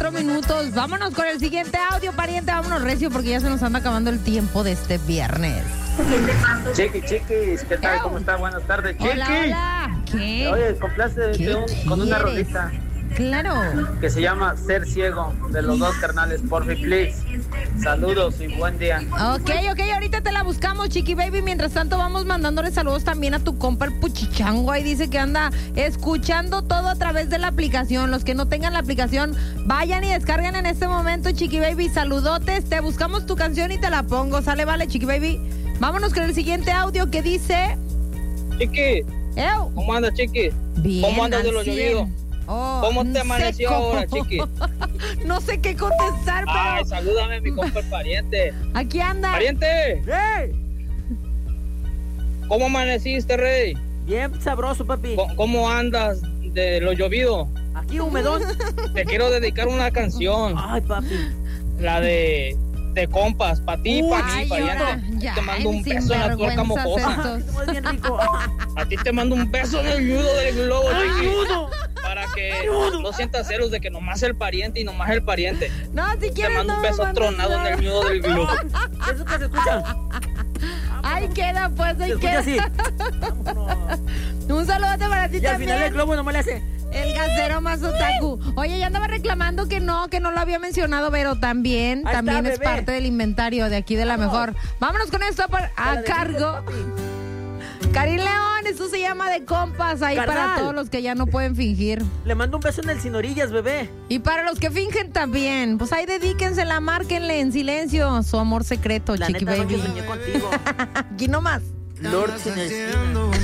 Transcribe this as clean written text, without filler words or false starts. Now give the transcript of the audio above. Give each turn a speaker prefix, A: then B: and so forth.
A: 4 minutos. Vámonos con el siguiente audio, pariente. Vámonos recio porque ya se nos anda acabando el tiempo de este viernes.
B: Chiquis, ¿qué tal? ¿Cómo está? Buenas tardes, Chiquis.
A: Hola, hola. ¿Qué?
B: Oye, complace con una rolita
A: Claro.
B: que se llama Ser Ciego, de los dos carnales, porfi, please. Saludos y buen día.
A: Ok, ahorita te la buscamos, Chiqui Baby. Mientras tanto, vamos mandándole saludos también a tu compa el Puchichango. Ahí dice que anda escuchando todo a través de la aplicación. Los que no tengan la aplicación, vayan y descarguen en este momento, Chiqui Baby. Saludotes, te buscamos tu canción y te la pongo. Sale, vale, Chiqui Baby. Vámonos con el siguiente audio que dice...
C: Chiqui,
A: ¡Ew!
C: ¿Cómo andas, Chiqui?
A: Bien,
C: ¿Cómo andas de
A: al
C: lo
A: 100.
C: llovido?
A: Oh,
C: ¿Cómo te amaneció
A: seco.
C: ahora, Chiqui?
A: No sé qué contestar, pero...
C: Ay, salúdame, mi compa el pariente.
A: Aquí anda.
C: ¡Pariente! ¿Cómo amaneciste, rey?
D: Bien sabroso, papi.
C: ¿Cómo andas de lo llovido?
D: Aquí humedón.
C: Te quiero dedicar una canción.
D: Ay, papi.
C: La de compas, pa' ti, pa'
A: Ay,
C: mí, pariente.
A: ahora, ya,
C: Te mando un beso en la tuerca mojosa.
A: estos.
D: Muy bien rico.
C: A ti te mando un beso en el nudo del globo, Chiqui. Para que no sientas celos de que nomás el pariente y nomás el pariente.
A: No, si
C: Te
A: quieres
C: mando
A: no
C: un
A: me
C: beso
A: mandes
C: tronado en
A: nada.
C: el nudo del globo.
D: Eso que se escucha.
A: Ahí queda, pues,
D: Se
A: ahí
D: escucha
A: queda.
D: así. Vámonos.
A: Un saludote para ti
D: Y al final el
A: también.
D: globo nomás le hace.
A: El gasero más otaku. Oye, ya andaba reclamando que no lo había mencionado, pero también
D: Ahí está,
A: es
D: bebé.
A: parte del inventario de aquí de la mejor. Vámonos con esto a cargo. Karim León, esto se llama De Compas, ahí
D: Carnal.
A: para todos los que ya no pueden fingir.
D: Le mando un beso en el sin orillas, bebé.
A: Y para los que fingen también, pues ahí dedíquensela, márquenle en silencio su amor secreto,
D: La
A: Chiqui
D: neta,
A: Baby.
D: noche soñé contigo.
A: Aquí nomás.
D: Lord sin esquina.